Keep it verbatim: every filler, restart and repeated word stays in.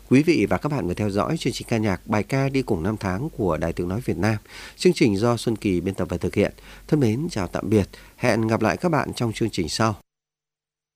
Quý vị và các bạn vừa theo dõi chương trình ca nhạc Bài ca đi cùng năm tháng của Đài Tiếng nói Việt Nam. Chương trình do Xuân Kỳ biên tập và thực hiện. Thân mến chào tạm biệt. Hẹn gặp lại các bạn trong chương trình sau.